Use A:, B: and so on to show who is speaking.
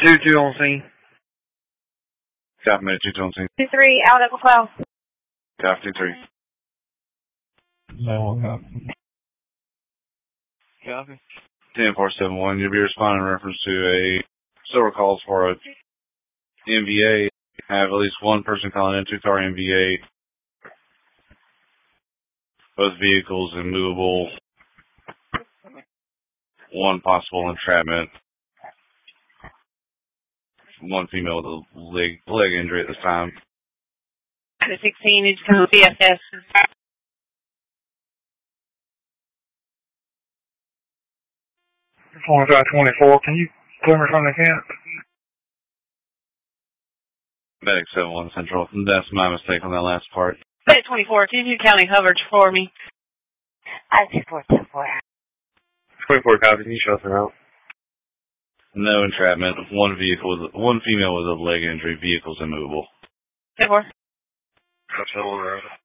A: 2-2 on scene.
B: Copy, minute 2 on scene.
C: 2-3, out at McLeod.
B: Copy, 2-3.
A: No,
B: Copy. 10-4-7-1, you'll be responding in reference to a several calls for a MVA. Have at least one person calling in, 2-car MVA. Both vehicles immovable. One possible entrapment. One female with a leg injury at this time.
C: 16 is coming CFS.
A: Performance 24, can you clear me from the camp?
B: Medic 7-1 Central. That's my mistake on that last part.
C: Medic 24, can you do county coverage for me?
D: 24.
A: 24 copy, can you shut her out?
B: No entrapment. One female with a leg injury. Vehicles immovable.
C: 24.
A: That's all right.